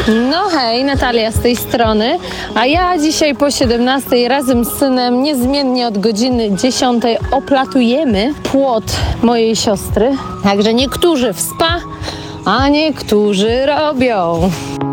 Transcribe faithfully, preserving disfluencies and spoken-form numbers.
No hej, Natalia z tej strony, a ja dzisiaj po siedemnastej razem z synem niezmiennie od godziny dziesiątej oplatujemy płot mojej siostry. Także niektórzy w spa, a niektórzy robią.